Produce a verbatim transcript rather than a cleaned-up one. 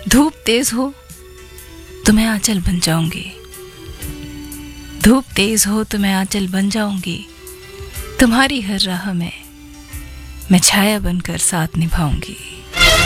धूप तेज हो तो मैं आंचल बन जाऊंगी, धूप तेज हो तो मैं आंचल बन जाऊंगी, तुम्हारी हर राह में मैं छाया बनकर साथ निभाऊंगी।